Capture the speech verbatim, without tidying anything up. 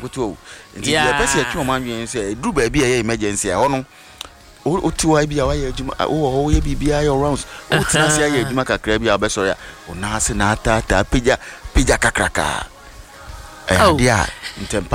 nkuto nti ye pese atwe o manwen se duru ba bia ye emergency a hono o tiwa bia wa ye adwuma o ho ye bibia ye rounds o tina se ye adwuma kakra bia obesoro ya o na ase na ata ata pija pija kakraka eh dia ntem